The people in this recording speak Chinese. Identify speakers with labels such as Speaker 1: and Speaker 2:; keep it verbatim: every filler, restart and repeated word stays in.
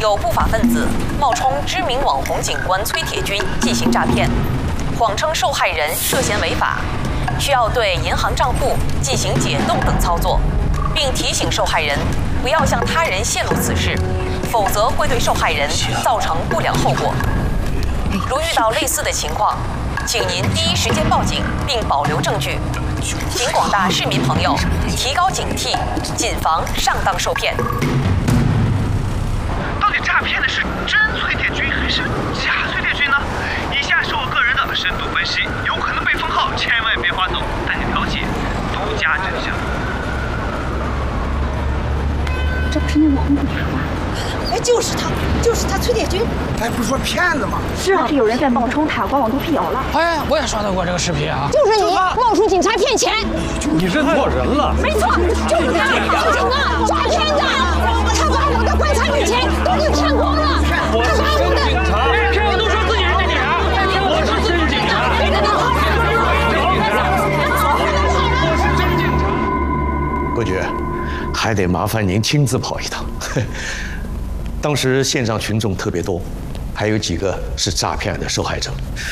Speaker 1: 有不法分子冒充知名网红警官崔铁军进行诈骗，谎称受害人涉嫌违法，需要对银行账户进行解冻等操作，并提醒受害人不要向他人泄露此事，否则会对受害人造成不良后果。如遇到类似的情况，请您第一时间报警并保留证据。请广大市民朋友提高警惕，谨防上当受骗。
Speaker 2: 到底诈骗的是真崔铁军还是假崔铁军呢？以下是我个人的深度分析，有可能被封号，千万别划走，带你了解独家真相。
Speaker 3: 这不是那网红主持吗？
Speaker 4: 哎，就是他，就是他，崔铁军。
Speaker 5: 哎，不是说骗子吗？
Speaker 3: 是啊，是有人在冒充他，官网都辟谣了。
Speaker 6: 哎，我也刷到过这个视频啊。
Speaker 4: 就是你冒充警察骗钱。
Speaker 5: 你认错人了。
Speaker 4: 没错，就是他，报警啊！诈骗的，他把我的棺材里钱都给骗光了。
Speaker 5: 我是真警察。
Speaker 6: 骗子都说自己是真警察，我是真警察。
Speaker 5: 我是真警察。
Speaker 7: 伯爵，还得麻烦您亲自跑一趟。当时现场群众特别多，还有几个是诈骗案的受害者。